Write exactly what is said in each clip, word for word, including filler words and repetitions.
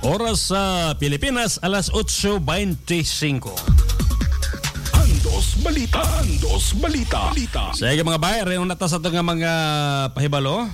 Oras sa Pilipinas, alas otso beintisinko. Andos Balita. Andos Balita. Balita. Sige mga bayan, rin nata sa ito nga mga pahibalo.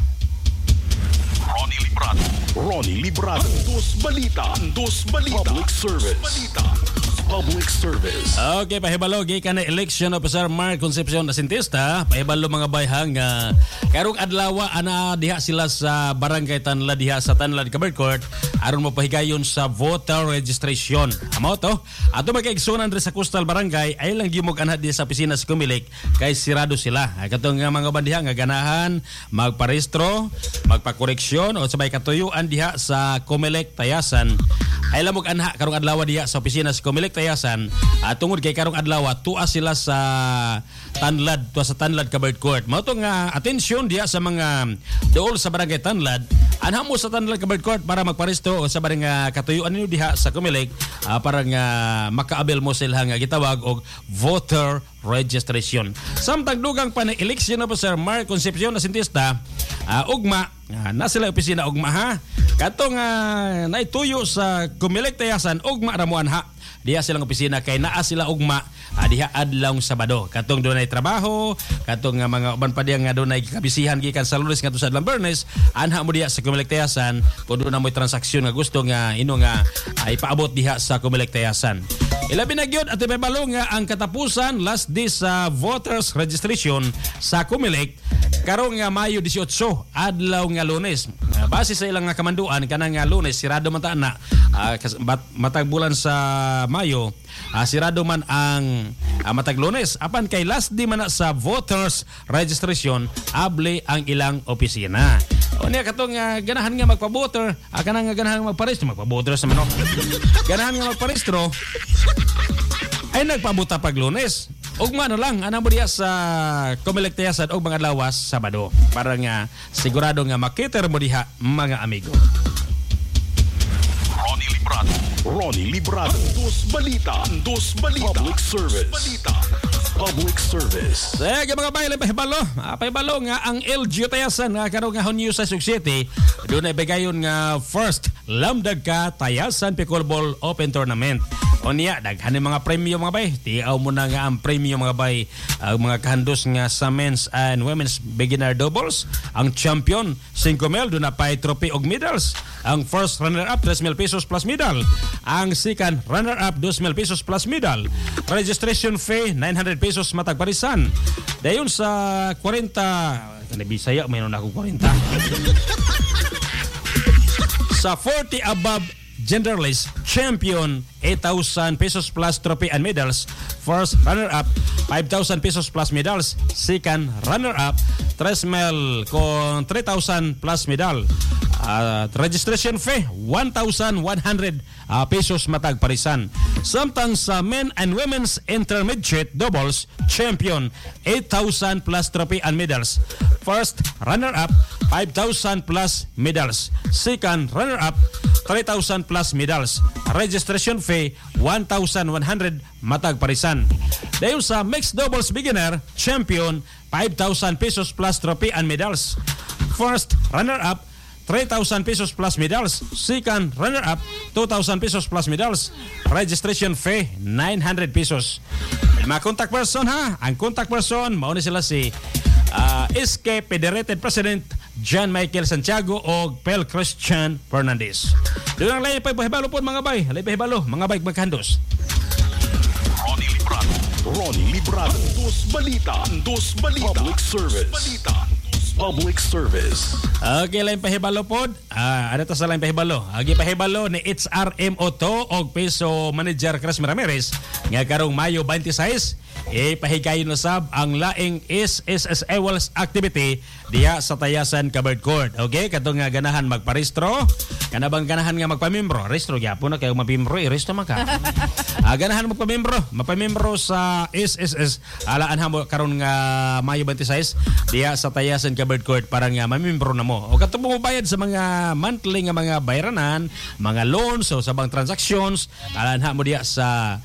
Ronnie Librado. Ronnie Librado. Andos Balita. Andos Balita. Public Service. Balita. Public Service. Okay, pahibalo gikan na Election Officer Mark Concepcion Asintista. Pahibalo mga bayhang uh, karong adlaw ana diha sila sa Barangay Tanlad diha sa Tanlad Kabarkort aron mapahigayon sa voter registration. Amo to, ato magkaigsunan diri sa Coastal Barangay ay lang gimog anha diha sa opisina sa Comelec kay sirado sila. Katong nga mga bandiha nga ganahan magparehistro, magpakoreksyon o sabay katuyuan diha sa Comelec Tayasan. Ay lamog anha karong adlaw diha sa opisina sa Comelec Tayasan at tungod kay karong adlaw tuwa sila sa Tanlad, tuwa sa Tanlad Kabarkort. Mao to nga atensyon diha sa mga dool sa Barangay Tanlad. Anha mo sa Tanlad Kabarkort para magparesto o sa barang uh, katuyuan ninyo diha sa Comelec uh, para nga makaabel mo sila nga gitawag og voter registration. Samtang dugang pa ng election officer Mark Concepcion Asintista, uh, ugma uh, na sila opisina ugma ha. Katong uh, naituyo sa Comelec Tayasan ugma ramuan ha. Diha silang opisina kay naa sila ugma uh, diha adlawng Sabado. Katong dunay trabaho, katong uh, mga uban pa diha nga dunay kabisihan gikan sa Lunes ngadto sa adlaw Biyernes, anha mo diha sa Comelec Tayasan kun na mo'y transaksyon nga gusto nga ino nga ay uh, paabot diha sa Comelec Tayasan. Ilabi na gyud at ibabalo nga ang katapusan last day sa voters registration sa Comelec karong nga Mayo eighteen adlaw nga Lunes. Uh, base sa ilang nga kamanduan kanang nga Lunes sirado man ta na uh, matag bulan sa Mayo, uh, sirado man ang uh, matag Lunes. Apan kay last day man na sa voters registration, able ang ilang opisina. O niya katong uh, ganahan nga magpa-voter, uh, kanang nga ganahan nga magparehistro, magpa-voter sa manok. Ganahan nga magparehistro, ay nagpabuta pag Lunes. Ugma na lang, anang mo diya sa Comelec Tayasan og mga lawas Sabado. Para nga sigurado nga makiter mo diha mga amigo. Ronnie Librado. Ronnie Librado. Andos Balita. Andos Balita. Public Service. Balita. Public Service. Sige mga bayan, pahibalo. Ah, pahibalo nga ang L G U Tayasan nga karong nga Honyo sa Sug City. Doon ay bagayon nga first Lamdag ka Tayasan Pickleball Open Tournament. O niya, daghan ng mga premyo mga bay. Tiaw mo na nga ang premyo mga bay. Ang mga kahandos nga sa men's and women's beginner doubles. Ang champion, five mil, doon na pa'y trophy og medals. Ang first runner-up, three mil pesos plus medal. Ang second runner-up, two mil pesos plus medal. Registration fee, nine hundred pesos matag parisan. Dayon sa forty, kanibisaya, mayroon ako forty. Sa forty above genderless champion, eight thousand pesos plus trophy and medals. First runner-up, five thousand pesos plus medals. Second runner-up, three mil con three thousand plus medal. Uh, registration fee, one thousand one hundred uh, pesos matag parisan. Samtang sa men and women's intermediate doubles champion, eight thousand plus trophy and medals. First runner-up, five thousand plus medals. Second runner-up, three thousand plus medals. Registration fee, one thousand one hundred matag parisan. Dayon sa mixed doubles beginner champion, five thousand pesos plus trophy and medals. First runner-up, three thousand pesos plus medals. Second runner-up, two thousand pesos plus medals. Registration fee, nine hundred pesos. Mga contact person ha. Ang contact person, mauna sila si uh, S K Federated President John Michael Santiago o Pel Christian Fernandez. Doon ang layo pa pahibalo po mga bay. Layo pahibalo, mga bay magkandos. Ronnie Librado. Ronnie Librado. Andos Balita. Andos Balita. Public Service. Balita. Public Service. Okay, lain pahibalo pod. Ah, ano to sa lain pahibalo? Agi pahibalo ni H R M O to og Peso Manager Cresme Ramirez nga karong Mayo twenty-six e pahigayon na sab ang laing S S S Ewels activity diha sa Tayasan Kabarkort. Okay, kadto nga ganahan magparehistro, kanabang ganahan nga magpamembro, rehistro gyapon na kay magpamembro, i-rehistro man ka. Ah, ganahan magpamembro, magpamembro sa S S S alaan hamo karon nga Mayo twenty-six diha sa Tayasan Kabarkort para nga mamembro na mo. O kato mo bayad sa mga monthly nga mga bayranan, mga loans o sa bang transactions, alaan mo diha sa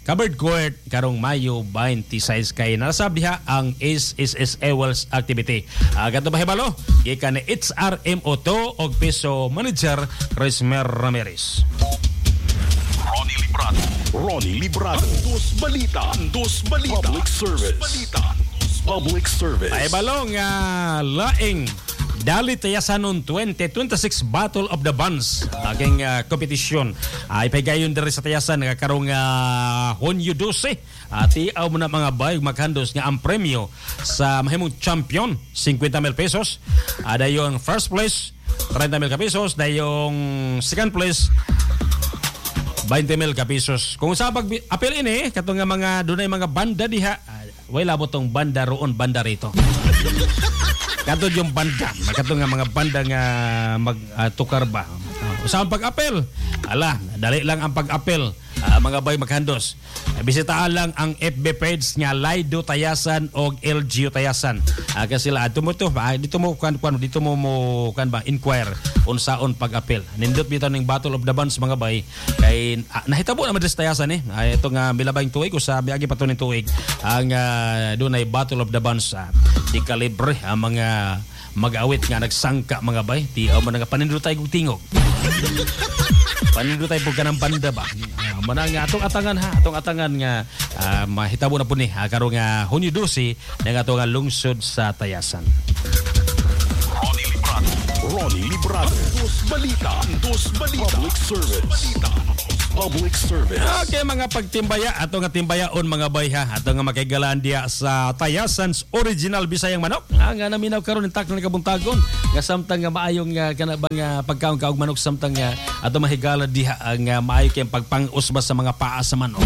Covered Court karong Mayo twenty-six kay nasab diha ang S S S Ewells activity. Uh, Gato bahibalo gikan ni H R M O two og piso manager Crismer Ramirez. Ronnie Librado. Ronnie Librado. Dos balita. Dos balita. Public service. Balita. Public service. Ay balong uh, laing Dali Tayasanon twenty twenty-six Battle of the Bands aking uh, kompetisyon ay uh, paygayon diri sa Tayasan nga karong uh, Hunyo twelve at uh, iaw mo na mga bayog maghandos nga ang premyo sa mahimong champion fifty mil pesos, uh, dayong first place thirty mil ka pesos, dayong second place twenty mil ka pesos. Kung sa pag apel ini katong nga mga dunay mga banda diha, uh, way labot tong banda roon banda rito. Kato yung banda, kato nga mga banda nga mag-tukar uh, ba. Uh, sa pag-apel, ala, dali lang ang pag-apel, uh, mga bay maghandos. Uh, bisitaan lang ang F B page nga Laido Tayasan o L G U Tayasan. Uh, kasi sila, dito mo to, uh, dito mo, kan, kan, dito mo mo, kan ba, inquire unsaon pag-apel. Nindot bitaw ning Battle of the Bands mga bay, kay uh, nahitabo naman sa Tayasan eh. Uh, ito nga bilabayng tuig, o sa biagi pa to ning tuig, ang uh, doon ay Battle of the Bands. Uh, di kalibre ang mga mag-awit nga nagsangka mga bay, di o man nga panindutay kong tingog. Panindutay po ka ng banda ba? Uh, mana nga atong atangan ha, atong atangan nga uh, mahitabo na po ni uh, karong nga uh, Hunyo twelve nga atong nga lungsod sa Tayasan. Ronnie Librado. Ronnie Librado. Dos balita. Dos balita. Public service. Balita. Public service. Okay mga pagtimbaya, ato nga timbayaon mga bay ha, ato nga makaigalaan diya sa Tayasan's original Bisayang manok. Ah, nga naminaw karon ng takno ni kabuntagon. Nga samtang nga maayong nga kana bang uh, pagkaon kaog manok samtang nga ato mahigala diha ang uh, maayo kay pagpang-usbas sa mga paa sa manok.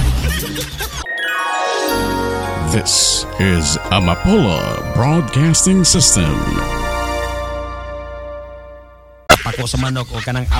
This is Amapola Broadcasting System. Pako sa manok o kanang